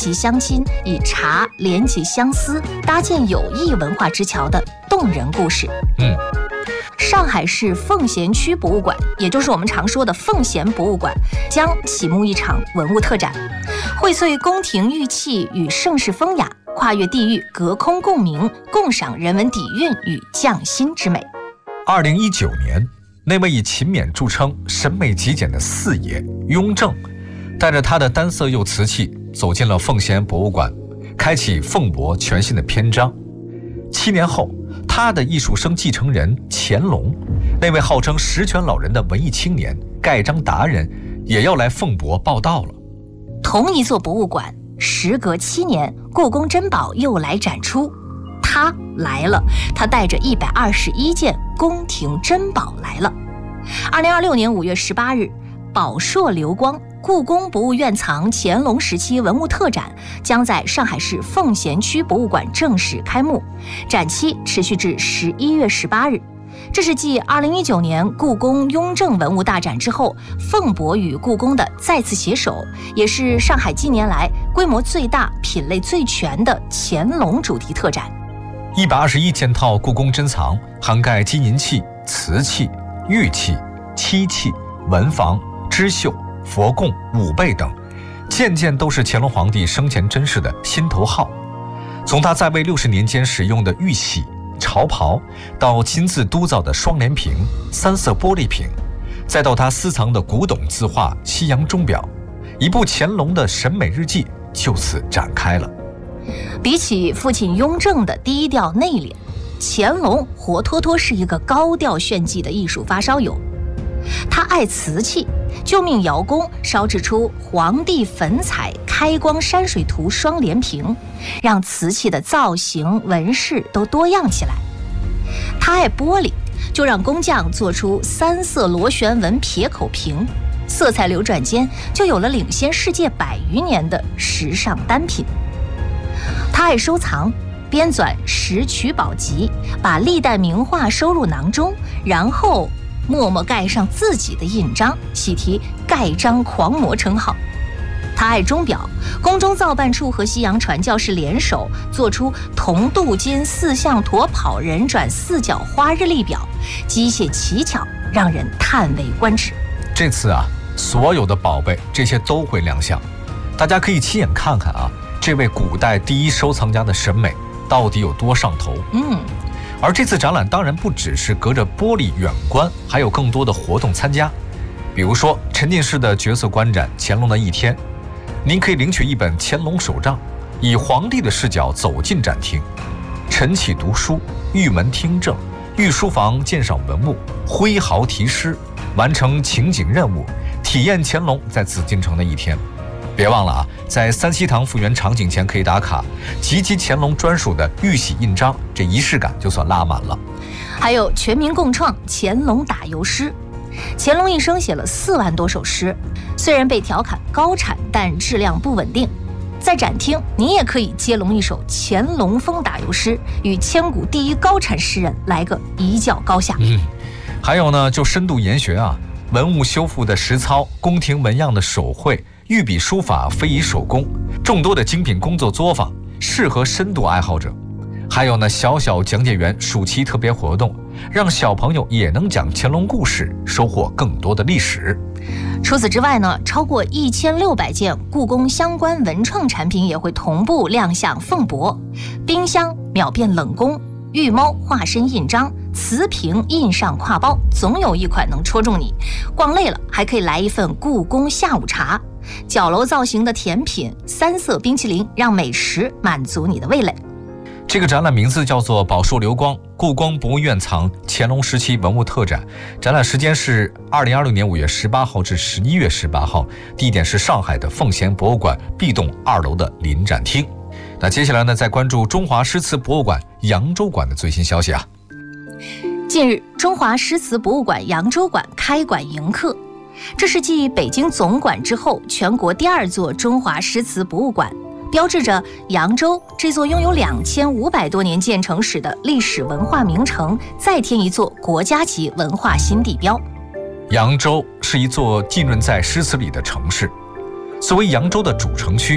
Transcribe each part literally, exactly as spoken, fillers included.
及乡亲，以茶连结相思，搭建友谊文化之桥的动人故事。 嗯。 上海市奉贤区博物馆，也就是我们常说的奉贤博物馆，将启幕一场文物特展，荟萃宫廷玉器与盛世风雅，跨越地域，隔空共鸣，共赏人文底蕴与匠心之美。 二零一九年，那位以勤勉著称、审美极简的四爷雍正，带着他的单色釉瓷器走进了奉贤博物馆，开启凤博全新的篇章。七年后，他的艺术生继承人乾隆，那位号称十全老人的文艺青年、盖章达人，也要来凤博报道了。 同一座博物馆，时隔七年，故宫珍宝又来展出。他来了，他带着一百二十一件宫廷珍宝来了。二零二六年五月十八日，宝硕流光故宫博物院藏乾隆时期文物特展将在上海市奉贤区博物馆正式开幕，展期持续至十一月十八日。这是继二零一九年故宫雍正文物大展之后，凤博与故宫的再次携手，也是上海近年来规模最大、品类最全的乾隆主题特展。 一百二十一件套故宫珍藏，涵盖金银器、瓷器、玉器、漆器、文房、织绣、佛供、武备等，件件都是乾隆皇帝生前珍视的心头好。从他在位六十年间使用的玉玺、朝袍，到亲自督造的双联瓶、三色玻璃瓶，再到他私藏的古董字画《西洋钟表》，一部乾隆的审美日记就此展开了。 比起父亲雍正的低调内敛，乾隆活脱脱是一个高调炫技的艺术发烧友。他爱瓷器，就命窑工烧制出皇帝粉彩开光山水图双联瓶，让瓷器的造型纹饰都多样起来。他爱玻璃，就让工匠做出三色螺旋纹撇口瓶，色彩流转间就有了领先世界百余年的时尚单品。他爱收藏，编纂拾取宝集，把历代名画收入囊中，然后默默盖上自己的印章，喜提盖章狂魔称号。他爱钟表，宫中造办处和西洋传教士联手做出铜镀金四象驼跑人转四角花日历表，机械奇巧，让人叹为观止。 这次啊，所有的宝贝这些都会亮相，大家可以亲眼看看啊，这位古代第一收藏家的审美到底有多上头。 嗯。 而这次展览当然不只是隔着玻璃远观，还有更多的活动参加，比如说沉浸式的角色观展乾隆的一天，您可以领取一本乾隆手账，以皇帝的视角走进展厅，晨起读书，御门听政，御书房鉴赏文物，挥毫题诗，完成情景任务，体验乾隆在紫禁城的一天。别忘了啊，在三希堂复原场景前可以打卡，集集乾隆专属的玉玺印章，这仪式感就算拉满了。 还有全民共创乾隆打油诗，乾隆一生写了四万多首诗，虽然被调侃高产，但质量不稳定。在展厅，你也可以接龙一首乾隆风打油诗，与千古第一高产诗人来个一较高下。 嗯，还有呢，就深度研学啊，文物修复的实操，宫廷纹样的手绘，御笔书法、非遗手工，众多的精品工作作坊，适合深度爱好者。还有呢，小小讲解员暑期特别活动，让小朋友也能讲乾隆故事，收获更多的历史。 除此之外呢，超过一千六百件故宫相关文创产品也会同步亮相凤博，冰箱秒变冷宫，玉猫化身印章，瓷瓶印上挎包，总有一款能戳中你。逛累了还可以来一份故宫下午茶，角楼造型的甜品，三色冰淇淋，让美食满足你的味蕾。 这个展览名字叫做宝硕流光故宫博物院藏乾隆时期文物特展，展览时间是二零二六年五月十八号至十一月十八号，地点是上海的奉贤博物馆 B 栋二楼的临展厅。那接下来呢，再关注中华诗词博物馆扬州馆的最新消息啊。 近日，中华诗词博物馆扬州馆开馆迎客，这是继北京总馆之后全国第二座中华诗词博物馆，标志着扬州这座拥有两千五百多年建成史的历史文化名城再添一座国家级文化新地标。 扬州是一座浸润在诗词里的城市，作为扬州的主城区，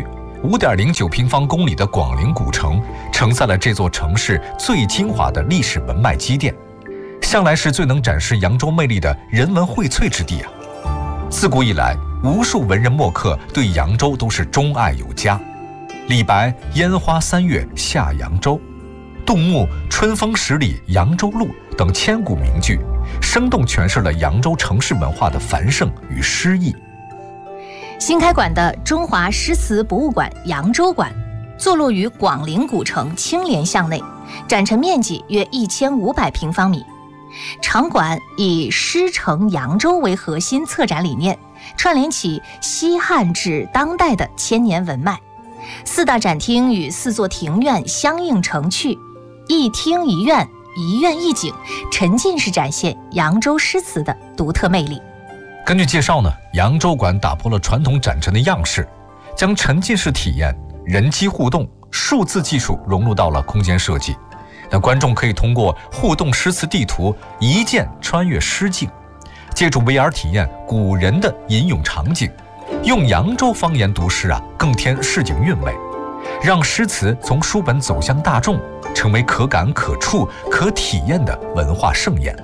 五点零九平方公里的广陵古城，承载了这座城市最精华的历史文脉积淀，向来是最能展示扬州魅力的人文荟萃之地啊。自古以来，无数文人墨客对扬州都是钟爱有加。李白“烟花三月下扬州”，杜牧“春风十里扬州路”等千古名句，生动诠释了扬州城市文化的繁盛与诗意。 新开馆的中华诗词博物馆扬州馆，坐落于广陵古城青莲巷内，展陈面积约一千五百平方米。场馆以诗城扬州为核心策展理念，串联起西汉至当代的千年文脉。四大展厅与四座庭院相映成趣，一厅一院，一院一景，沉浸式展现扬州诗词的独特魅力。 根据介绍呢，扬州馆打破了传统展陈的样式，将沉浸式体验、人机互动、数字技术融入到了空间设计。那观众可以通过互动诗词地图一键穿越诗境，借助 V R 体验古人的吟咏场景，用扬州方言读诗啊，更添市井韵味，让诗词从书本走向大众，成为可感可触可体验的文化盛宴。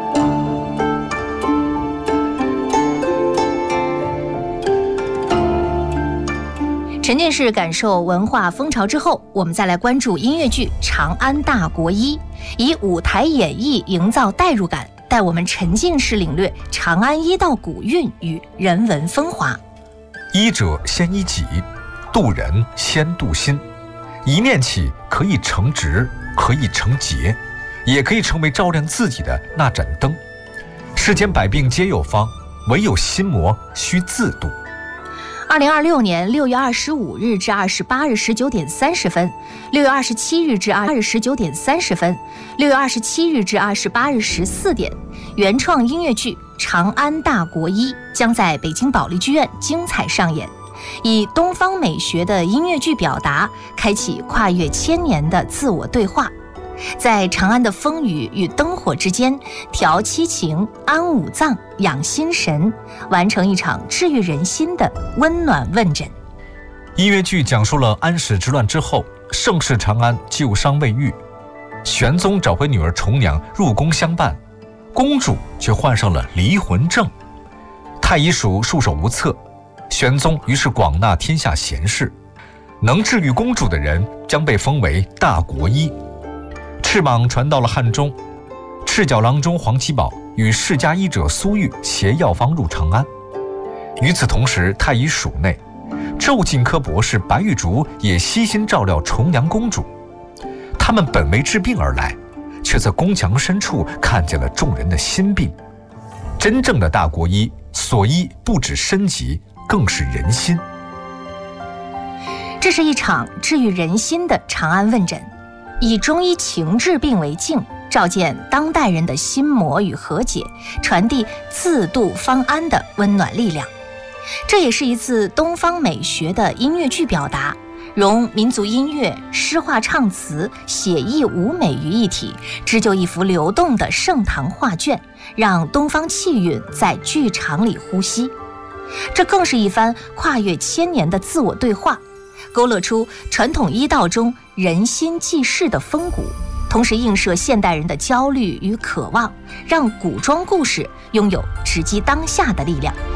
沉浸式感受文化风潮之后，我们再来关注音乐剧《长安大国医》，以舞台演绎营造代入感，带我们沉浸式领略长安医道古韵与人文风华。 医者先医己，渡人先渡心。一念起，可以成直，可以成劫，也可以成为照亮自己的那盏灯。世间百病皆有方，唯有心魔须自度。 二零二六年六月二十五日至二十八日十九点三十分，六月二十七日至二日十九点三十分，六月二十七日至二十八日十四点，原创音乐剧《长安大国医》将在北京保利剧院精彩上演，以东方美学的音乐剧表达，开启跨越千年的自我对话。在长安的风雨与灯火之间，调七情，安五脏，养心神，完成一场治愈人心的温暖问诊。 音乐剧讲述了安史之乱之后，盛世长安旧伤未愈，玄宗找回女儿重娘入宫相伴，公主却患上了离魂症，太医署束手无策，玄宗于是广纳天下贤士，能治愈公主的人将被封为大国医。翅膀传到了汉中，赤脚郎中黄七宝与世家医者苏玉携药方入长安。与此同时，太医署内，骤进科博士白玉竹也悉心照料重阳公主。他们本为治病而来，却在宫墙深处看见了众人的心病。真正的大国医所医不止身疾，更是人心。 这是一场治愈人心的长安问诊，以中医情治病为镜，照见当代人的心魔与和解，传递自度方安的温暖力量。这也是一次东方美学的音乐剧表达，融民族音乐、诗画唱词、写意舞美于一体，织就一幅流动的盛唐画卷，让东方气韵在剧场里呼吸。这更是一番跨越千年的自我对话，勾勒出传统医道中人心济世的风骨，同时映射现代人的焦虑与渴望，让古装故事拥有直击当下的力量。